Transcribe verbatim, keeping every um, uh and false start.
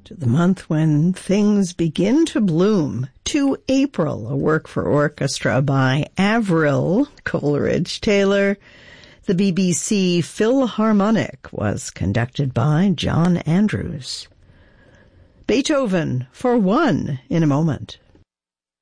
to the month when things begin to bloom, to April, a work for orchestra by Avril Coleridge-Taylor. The B B C Philharmonic was conducted by John Andrews. Beethoven for one in a moment.